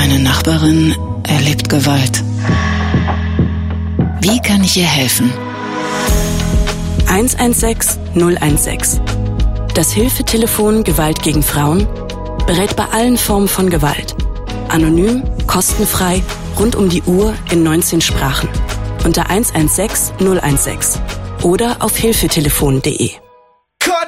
Meine Nachbarin erlebt Gewalt. Wie kann ich ihr helfen? 116 016. Das Hilfetelefon Gewalt gegen Frauen berät bei allen Formen von Gewalt. Anonym, kostenfrei, rund um die Uhr in 19 Sprachen. Unter 116 016 oder auf hilfetelefon.de.